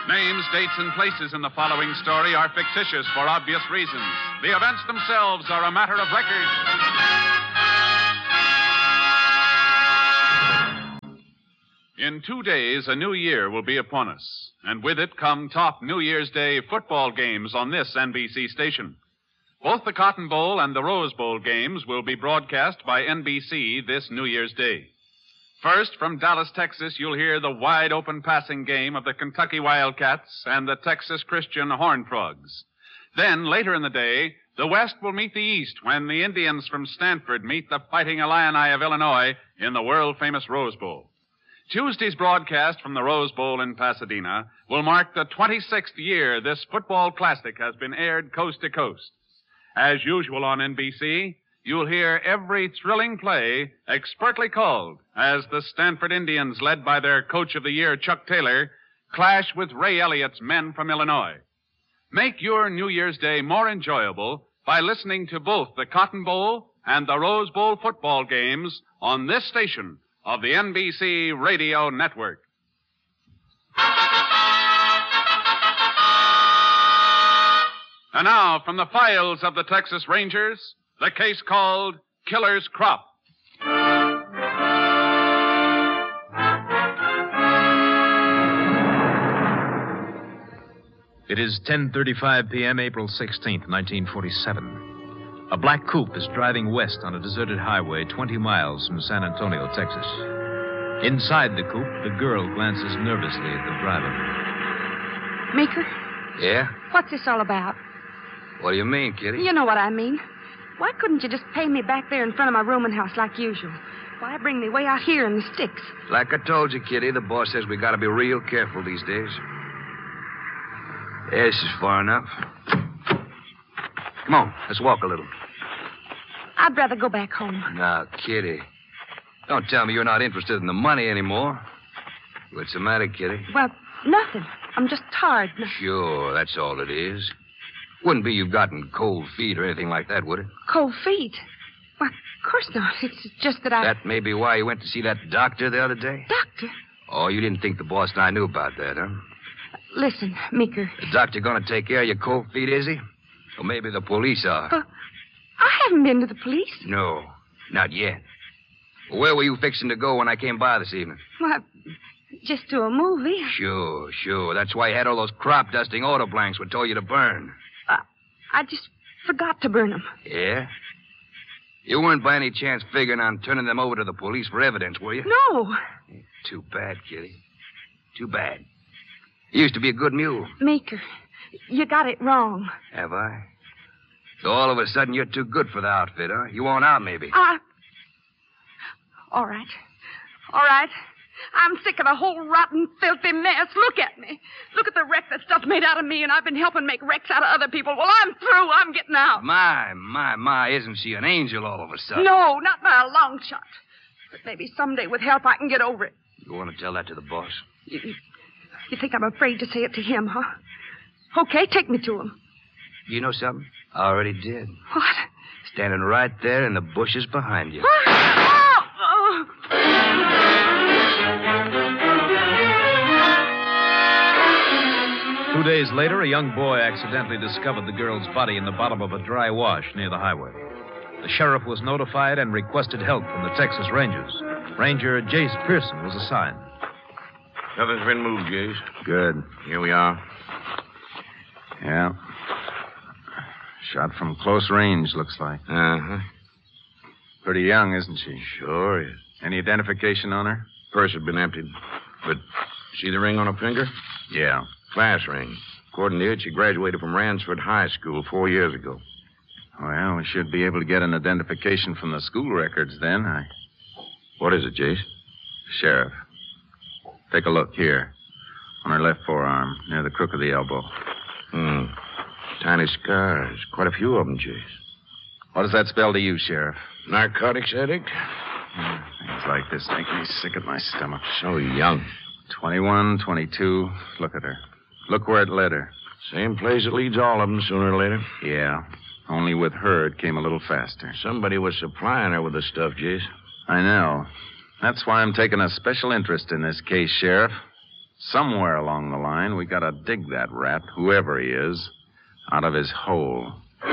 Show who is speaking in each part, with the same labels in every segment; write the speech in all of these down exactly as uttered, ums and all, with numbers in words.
Speaker 1: Names, dates, and places in the following story are fictitious for obvious reasons. The events themselves are a matter of record. In two days, a new year will be upon us, and with it come top New Year's Day football games on this N B C station. Both the Cotton Bowl and the Rose Bowl games will be broadcast by N B C this New Year's Day. First, from Dallas, Texas, you'll hear the wide-open passing game of the Kentucky Wildcats and the Texas Christian Horned Frogs. Then, later in the day, the West will meet the East when the Indians from Stanford meet the Fighting Illini of Illinois in the world-famous Rose Bowl. Tuesday's broadcast from the Rose Bowl in Pasadena will mark the twenty-sixth year this football classic has been aired coast to coast. As usual on N B C, you'll hear every thrilling play expertly called as the Stanford Indians, led by their coach of the year, Chuck Taylor, clash with Ray Elliott's men from Illinois. Make your New Year's Day more enjoyable by listening to both the Cotton Bowl and the Rose Bowl football games on this station of the N B C Radio Network. And now, from the files of the Texas Rangers, the case called Killer's Crop.
Speaker 2: It is ten thirty-five p.m., April sixteenth, nineteen forty-seven. A black coupe is driving west on a deserted highway twenty miles from San Antonio, Texas. Inside the coupe, the girl glances nervously at the driver.
Speaker 3: Meeker?
Speaker 4: Yeah?
Speaker 3: What's this all about?
Speaker 4: What do you mean, Kitty?
Speaker 3: You know what I mean. Why couldn't you just pay me back there in front of my rooming house like usual? Why bring me way out here in the sticks?
Speaker 4: Like I told you, Kitty, the boss says we gotta be real careful these days. This is far enough. Come on, let's walk a little.
Speaker 3: I'd rather go back home.
Speaker 4: Now, Kitty, don't tell me you're not interested in the money anymore. What's the matter, Kitty?
Speaker 3: Well, nothing. I'm just tired.
Speaker 4: Sure, that's all it is. Wouldn't be you've gotten cold feet or anything like that, would it?
Speaker 3: Cold feet? Well, of course not. It's just that I...
Speaker 4: That may be why you went to see that doctor the other day?
Speaker 3: Doctor?
Speaker 4: Oh, you didn't think the boss and I knew about that, huh?
Speaker 3: Listen, Meeker.
Speaker 4: The doctor gonna take care of your cold feet, is he? Or maybe the police are.
Speaker 3: But I haven't been to the police.
Speaker 4: No, not yet. Where were you fixing to go when I came by this evening?
Speaker 3: Well, just to a movie.
Speaker 4: Sure, sure. That's why you had all those crop dusting auto blanks we told you to burn.
Speaker 3: Uh, I just forgot to burn them.
Speaker 4: Yeah? You weren't by any chance figuring on turning them over to the police for evidence, were you?
Speaker 3: No.
Speaker 4: Too bad, Kitty. Too bad. You used to be a good mule.
Speaker 3: Meeker, you got it wrong.
Speaker 4: Have I? So all of a sudden you're too good for the outfit, huh? You want out, maybe?
Speaker 3: I... All right. All right. I'm sick of the whole rotten, filthy mess. Look at me. Look at the wreck that stuff's made out of me, and I've been helping make wrecks out of other people. Well, I'm through. I'm getting out.
Speaker 4: My, my, my, isn't she an angel all of a sudden?
Speaker 3: No, not by a long shot. But maybe someday with help I can get over it.
Speaker 4: You want to tell that to the boss?
Speaker 3: You, you think I'm afraid to say it to him, huh? Okay, take me to him.
Speaker 4: You know something? I already did.
Speaker 3: What?
Speaker 4: Standing right there in the bushes behind you.
Speaker 3: Oh, oh.
Speaker 2: Two days later, a young boy accidentally discovered the girl's body in the bottom of a dry wash near the highway. The sheriff was notified and requested help from the Texas Rangers. Ranger Jace Pearson was assigned.
Speaker 5: Nothing's been moved, Jace.
Speaker 6: Good.
Speaker 5: Here we are.
Speaker 6: Yeah. Shot from close range, looks like.
Speaker 5: Uh-huh.
Speaker 6: Pretty young, isn't she?
Speaker 5: Sure is.
Speaker 6: Any identification on her?
Speaker 5: Purse had been emptied. But see the ring on her finger?
Speaker 6: Yeah.
Speaker 5: Class ring. According to it, she graduated from Ransford High School four years ago.
Speaker 6: Well, we should be able to get an identification from the school records then. I...
Speaker 5: What is it, Jace?
Speaker 6: Sheriff. Take a look here. On her left forearm, near the crook of the elbow.
Speaker 5: Hmm. Tiny scars. Quite a few of them, Jace.
Speaker 6: What does that spell to you, Sheriff?
Speaker 5: Narcotics addict?
Speaker 6: Hmm, things like this make me sick at my stomach.
Speaker 5: So young.
Speaker 6: twenty-one, twenty-two. Look at her. Look where it led her.
Speaker 5: Same place it leads all of them sooner or later.
Speaker 6: Yeah. Only with her, it came a little faster.
Speaker 5: Somebody was supplying her with the stuff, Jace.
Speaker 6: I know. That's why I'm taking a special interest in this case, Sheriff. Somewhere along the line, we gotta dig that rat, whoever he is, out of his hole.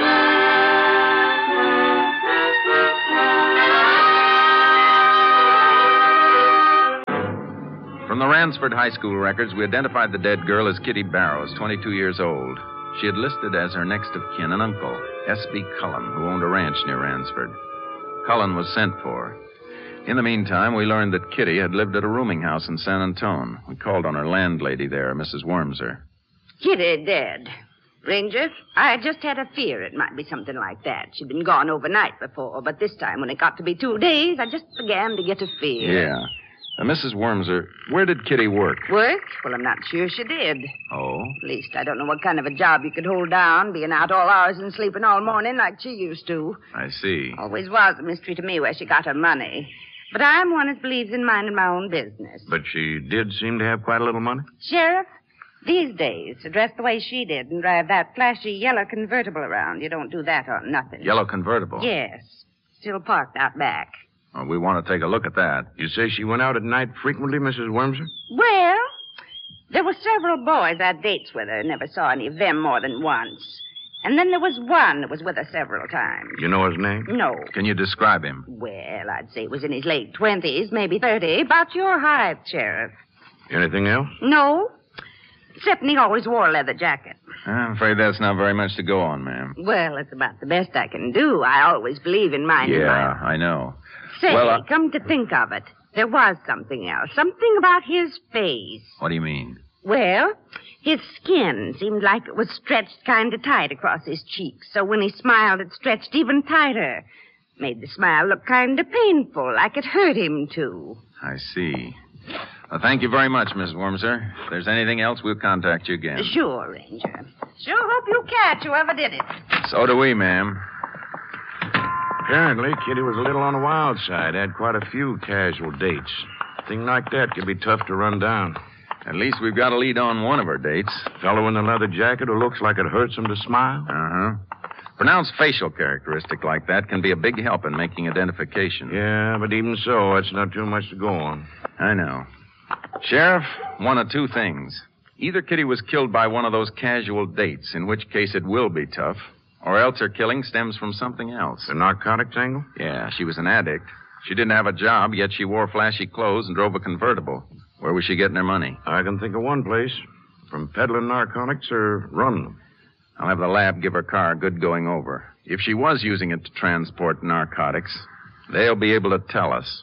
Speaker 6: From the Ransford High School records, we identified the dead girl as Kitty Barrows, twenty-two years old. She had listed as her next of kin an uncle, S B Cullen, who owned a ranch near Ransford. Cullen was sent for. In the meantime, we learned that Kitty had lived at a rooming house in San Antone. We called on her landlady there, Missus Wormser.
Speaker 7: Kitty dead. Ranger, I just had a fear it might be something like that. She'd been gone overnight before, but this time when it got to be two days, I just began to get a fear.
Speaker 6: Yeah. Uh, Missus Wormser, where did Kitty work?
Speaker 7: Work? Well, I'm not sure she did.
Speaker 6: Oh?
Speaker 7: At least I don't know what kind of a job you could hold down, being out all hours and sleeping all morning like she used to.
Speaker 6: I see.
Speaker 7: Always was a mystery to me where she got her money. But I'm one that believes in minding my own business.
Speaker 5: But she did seem to have quite a little money.
Speaker 7: Sheriff, these days, to dress the way she did and drive that flashy yellow convertible around, you don't do that on nothing.
Speaker 6: Yellow convertible?
Speaker 7: Yes. Still parked out back.
Speaker 6: Well, we want to take a look at that.
Speaker 5: You say she went out at night frequently, Missus Wormser?
Speaker 7: Well, there were several boys I had dates with her. Never saw any of them more than once. And then there was one that was with her several times.
Speaker 5: You know his name?
Speaker 7: No.
Speaker 6: Can you describe him?
Speaker 7: Well, I'd say he was in his late twenties, maybe thirty. About your height, Sheriff.
Speaker 5: Anything else?
Speaker 7: No. Except he always wore a leather jacket.
Speaker 6: I'm afraid that's not very much to go on, ma'am.
Speaker 7: Well, it's about the best I can do. I always believe in minding
Speaker 6: Yeah,
Speaker 7: my...
Speaker 6: I know.
Speaker 7: Say,
Speaker 6: Well, uh-
Speaker 7: come to think of it, there was something else. Something about his face.
Speaker 6: What do you mean?
Speaker 7: Well, his skin seemed like it was stretched kind of tight across his cheeks, so when he smiled, it stretched even tighter. Made the smile look kind of painful, like it hurt him, too.
Speaker 6: I see. Well, thank you very much, Miss Wormser. If there's anything else, we'll contact you again.
Speaker 7: Sure, Ranger. Sure hope you catch whoever did it.
Speaker 6: So do we, ma'am.
Speaker 5: Apparently, Kitty was a little on the wild side. Had quite a few casual dates. A thing like that could be tough to run down.
Speaker 6: At least we've got a lead on one of her dates.
Speaker 5: Fellow in the leather jacket who looks like it hurts him to smile?
Speaker 6: Uh-huh. Pronounced facial characteristic like that can be a big help in making identification.
Speaker 5: Yeah, but even so, that's not too much to go on.
Speaker 6: I know. Sheriff, one of two things. Either Kitty was killed by one of those casual dates, in which case it will be tough, or else her killing stems from something else.
Speaker 5: The narcotics angle?
Speaker 6: Yeah, she was an addict. She didn't have a job, yet she wore flashy clothes and drove a convertible. Where was she getting her money?
Speaker 5: I can think of one place. From peddling narcotics or running them.
Speaker 6: I'll have the lab give her car a good going over. If she was using it to transport narcotics, they'll be able to tell us.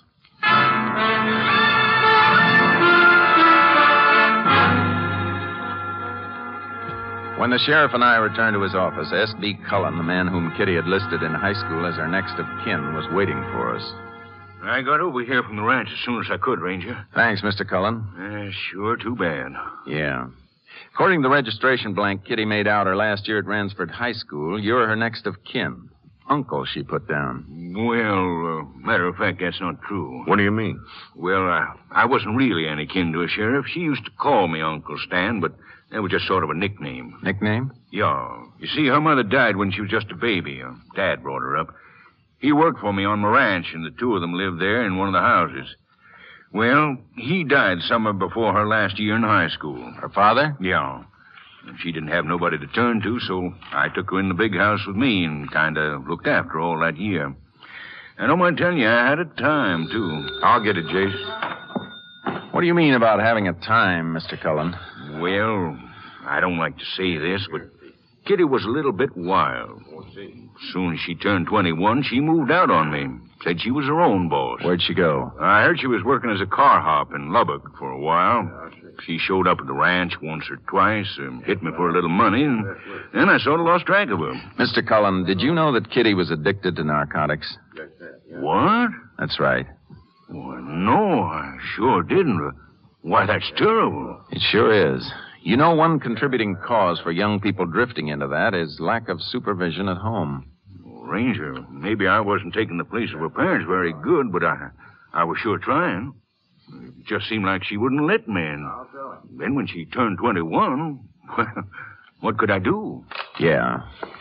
Speaker 6: When the sheriff and I returned to his office, S B Cullen, the man whom Kitty had listed in high school as her next of kin, was waiting for us.
Speaker 8: I got over here from the ranch as soon as I could, Ranger.
Speaker 6: Thanks, Mister Cullen.
Speaker 8: Uh, sure, too bad.
Speaker 6: Yeah. According to the registration blank Kitty made out her last year at Ransford High School, you're her next of kin. Uncle, she put down.
Speaker 8: Well, uh, matter of fact, that's not true.
Speaker 5: What do you mean?
Speaker 8: Well, uh, I wasn't really any kin to a sheriff. She used to call me Uncle Stan, but that was just sort of a nickname.
Speaker 6: Nickname?
Speaker 8: Yeah. You see, her mother died when she was just a baby. Her dad brought her up. He worked for me on my ranch, and the two of them lived there in one of the houses. Well, he died summer before her last year in high school.
Speaker 6: Her father?
Speaker 8: Yeah. And she didn't have nobody to turn to, so I took her in the big house with me and kind of looked after her all that year. And I don't mind telling you, I had a time, too.
Speaker 5: I'll get it, Jace.
Speaker 6: What do you mean about having a time, Mister Cullen?
Speaker 8: Well, I don't like to say this, but Kitty was a little bit wild. As soon as she turned twenty-one, she moved out on me. Said she was her own boss.
Speaker 6: Where'd she go?
Speaker 8: I heard she was working as a car hop in Lubbock for a while. She showed up at the ranch once or twice, and hit me for a little money, and then I sort of lost track of her.
Speaker 6: Mister Cullen, did you know that Kitty was addicted to narcotics?
Speaker 8: What?
Speaker 6: That's right.
Speaker 8: Well, no, I sure didn't. Why, that's terrible.
Speaker 6: It sure is. You know, one contributing cause for young people drifting into that is lack of supervision at home.
Speaker 8: Ranger, maybe I wasn't taking the place of her parents very good, but I, I was sure trying. It just seemed like she wouldn't let me. And then when she turned twenty-one, well, what could I do?
Speaker 6: Yeah.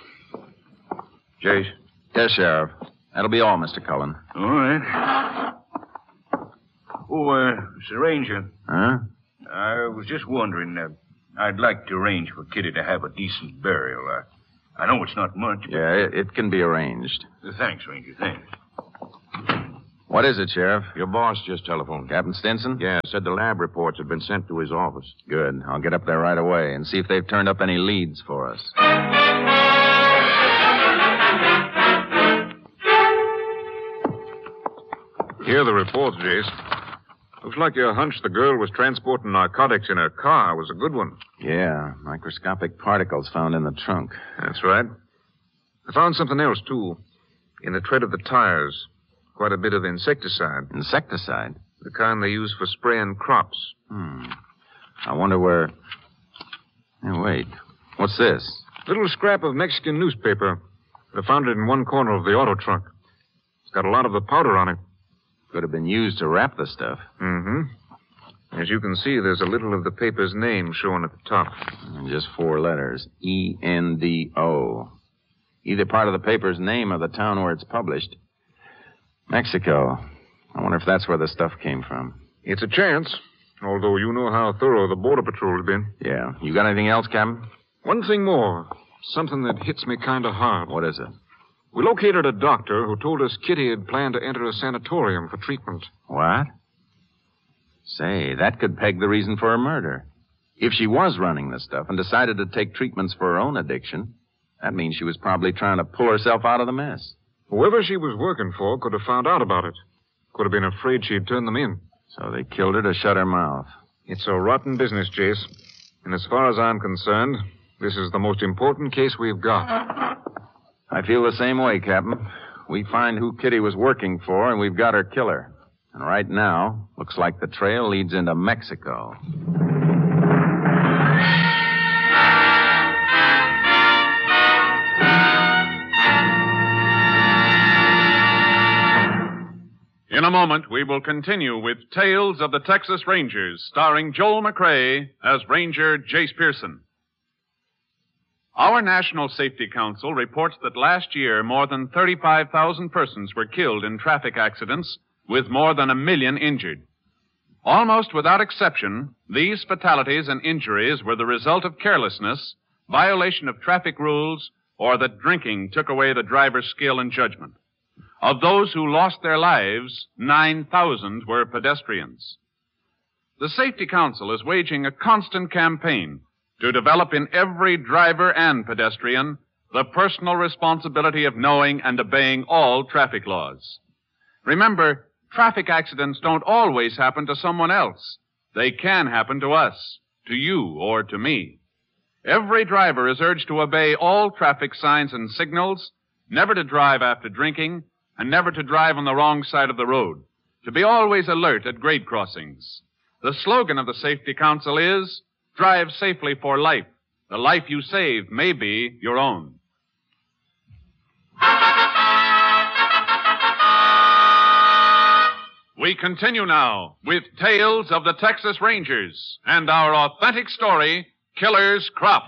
Speaker 5: Jace.
Speaker 6: Yes, Sheriff. That'll be all, Mister Cullen.
Speaker 8: All right. Oh, uh, Sir Ranger.
Speaker 6: Huh?
Speaker 8: I was just wondering, uh, I'd like to arrange for Kitty to have a decent burial. Uh, I know it's not much, but...
Speaker 6: Yeah, it, it can be arranged.
Speaker 8: Uh, thanks, Ranger, thanks.
Speaker 6: What is it, Sheriff?
Speaker 5: Your boss just telephoned.
Speaker 6: Captain Stinson?
Speaker 5: Yeah, said the lab reports had been sent to his office.
Speaker 6: Good. I'll get up there right away and see if they've turned up any leads for us.
Speaker 9: Hear the reports, Jace. Looks like your hunch the girl was transporting narcotics in her car was a good one.
Speaker 6: Yeah, microscopic particles found in the trunk.
Speaker 9: That's right. I found something else, too. In the tread of the tires. Quite a bit of insecticide.
Speaker 6: Insecticide?
Speaker 9: The kind they use for spraying crops.
Speaker 6: Hmm. I wonder where... Hey, wait. What's this?
Speaker 9: Little scrap of Mexican newspaper. They found it in one corner of the auto trunk. It's got a lot of the powder on it.
Speaker 6: Could have been used to wrap the stuff.
Speaker 9: Mm-hmm. As you can see, there's a little of the paper's name shown at the top.
Speaker 6: And just four letters. E N D O. Either part of the paper's name or the town where it's published. Mexico. I wonder if that's where the stuff came from.
Speaker 9: It's a chance, although you know how thorough the Border Patrol has been.
Speaker 6: Yeah. You got anything else, Captain?
Speaker 9: One thing more. Something that hits me kind of hard.
Speaker 6: What is it?
Speaker 9: We located a doctor who told us Kitty had planned to enter a sanatorium for treatment.
Speaker 6: What? Say, that could peg the reason for her murder. If she was running the stuff and decided to take treatments for her own addiction, that means she was probably trying to pull herself out of the mess.
Speaker 9: Whoever she was working for could have found out about it. Could have been afraid she'd turn them in.
Speaker 6: So they killed her to shut her mouth.
Speaker 9: It's a rotten business, Jace. And as far as I'm concerned, this is the most important case we've got.
Speaker 6: I feel the same way, Captain. We find who Kitty was working for, and we've got her killer. And right now, looks like the trail leads into Mexico.
Speaker 1: In a moment, we will continue with Tales of the Texas Rangers, starring Joel McCrea as Ranger Jace Pearson. Our National Safety Council reports that last year more than thirty-five thousand persons were killed in traffic accidents, with more than a million injured. Almost without exception, these fatalities and injuries were the result of carelessness, violation of traffic rules, or that drinking took away the driver's skill and judgment. Of those who lost their lives, nine thousand were pedestrians. The Safety Council is waging a constant campaign to develop in every driver and pedestrian the personal responsibility of knowing and obeying all traffic laws. Remember, traffic accidents don't always happen to someone else. They can happen to us, to you, or to me. Every driver is urged to obey all traffic signs and signals, never to drive after drinking, and never to drive on the wrong side of the road, to be always alert at grade crossings. The slogan of the Safety Council is, drive safely for life. The life you save may be your own. We continue now with Tales of the Texas Rangers and our authentic story, Killer's Crop.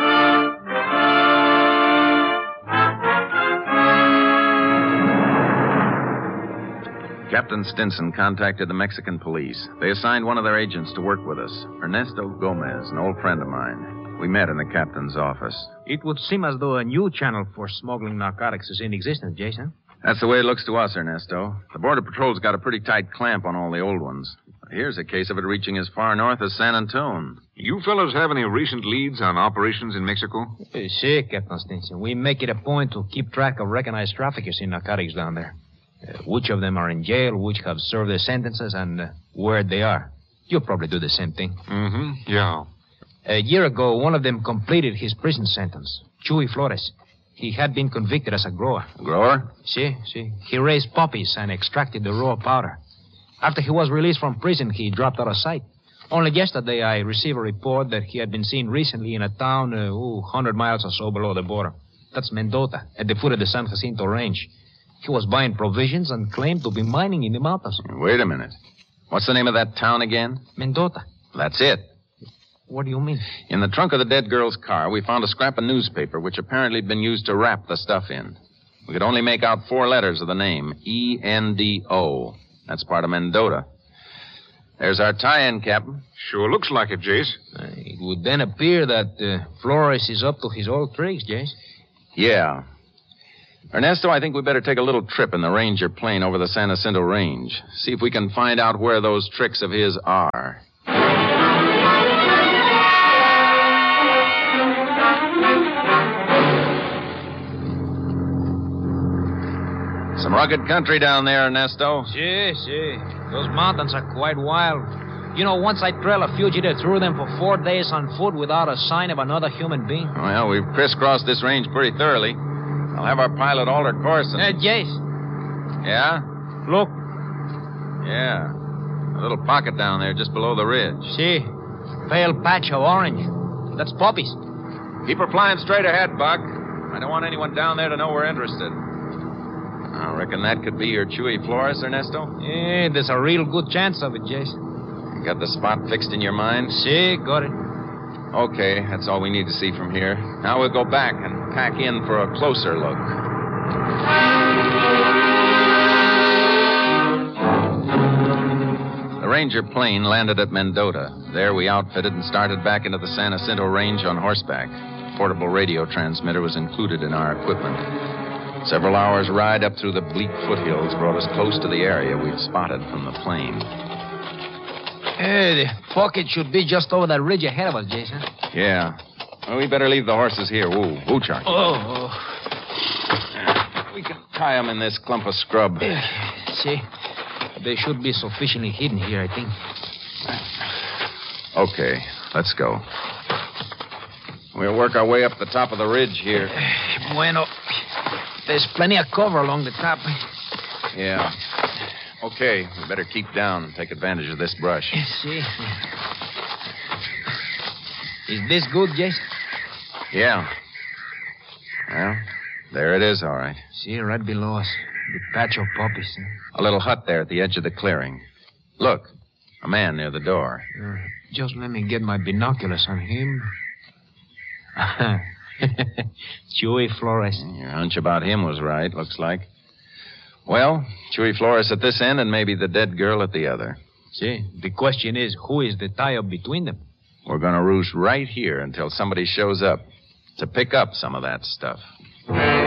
Speaker 6: Captain Stinson contacted the Mexican police. They assigned one of their agents to work with us, Ernesto Gomez, an old friend of mine. We met in the captain's office.
Speaker 2: It would seem as though a new channel for smuggling narcotics is in existence, Jason.
Speaker 6: That's the way it looks to us, Ernesto. The Border Patrol's got a pretty tight clamp on all the old ones. Here's a case of it reaching as far north as San Antone.
Speaker 9: You fellows have any recent leads on operations in Mexico?
Speaker 2: Uh, si, Captain Stinson. We make it a point to keep track of recognized traffickers in narcotics down there. Uh, which of them are in jail, which have served their sentences, and uh, where they are. You'll probably do the same thing.
Speaker 9: Mm-hmm, yeah.
Speaker 2: A year ago, one of them completed his prison sentence. Chuy Flores. He had been convicted as a grower.
Speaker 6: Grower?
Speaker 2: Si, si. He raised poppies and extracted the raw powder. After he was released from prison, he dropped out of sight. Only yesterday, I received a report that he had been seen recently in a town, uh, ooh, one hundred miles or so below the border. That's Mendota, at the foot of the San Jacinto Range. He was buying provisions and claimed to be mining in the mountains.
Speaker 6: Wait a minute. What's the name of that town again?
Speaker 2: Mendota.
Speaker 6: That's it.
Speaker 2: What do you mean?
Speaker 6: In the trunk of the dead girl's car, we found a scrap of newspaper which apparently had been used to wrap the stuff in. We could only make out four letters of the name, E N D O. That's part of Mendota. There's our tie-in, Captain.
Speaker 9: Sure looks like it, Jace.
Speaker 2: Uh, it would then appear that uh, Flores is up to his old tricks, Jace.
Speaker 6: Yeah. Ernesto, I think we better take a little trip in the Ranger plane over the San Jacinto Range. See if we can find out where those tricks of his are. Some rugged country down there, Ernesto.
Speaker 2: Si, si. Those mountains are quite wild. You know, once I trailed a fugitive through them for four days on foot without a sign of another human being.
Speaker 6: Well, we've crisscrossed this range pretty thoroughly. I'll have our pilot alter course and...
Speaker 2: Hey, Jace.
Speaker 6: Yeah?
Speaker 2: Look.
Speaker 6: Yeah. A little pocket down there just below the ridge.
Speaker 2: See. Pale patch of orange. That's poppies.
Speaker 6: Keep her flying straight ahead, Buck. I don't want anyone down there to know we're interested. I reckon that could be your Chuy Flores, Ernesto?
Speaker 2: Yeah, there's a real good chance of it, Jace.
Speaker 6: You got the spot fixed in your mind?
Speaker 2: See, got it.
Speaker 6: Okay, that's all we need to see from here. Now we'll go back and pack in for a closer look. The Ranger plane landed at Mendota. There we outfitted and started back into the San Jacinto Range on horseback. Portable radio transmitter was included in our equipment. Several hours' ride up through the bleak foothills brought us close to the area we'd spotted from the plane.
Speaker 2: Hey, the pocket should be just over that ridge ahead of us, Jason.
Speaker 6: Yeah. Well, we better leave the horses here. Woo, woo, Charlie.
Speaker 2: Oh.
Speaker 6: We can tie them in this clump of scrub.
Speaker 2: See, they should be sufficiently hidden here, I think.
Speaker 6: Okay, let's go. We'll work our way up the top of the ridge here.
Speaker 2: Bueno. There's plenty of cover along the top.
Speaker 6: Yeah. Okay, we better keep down and take advantage of this brush.
Speaker 2: See. Is this good, Jace?
Speaker 6: Yeah. Well, there it is, all right.
Speaker 2: See, right below us. The patch of poppies.
Speaker 6: A little hut there at the edge of the clearing. Look, a man near the door.
Speaker 2: Uh, just let me get my binoculars on him. Chuy Flores.
Speaker 6: Your hunch about him was right, looks like. Well, Chuy Flores at this end and maybe the dead girl at the other.
Speaker 2: See, the question is, who is the tie-up between them?
Speaker 6: We're going to roost right here until somebody shows up to pick up some of that stuff.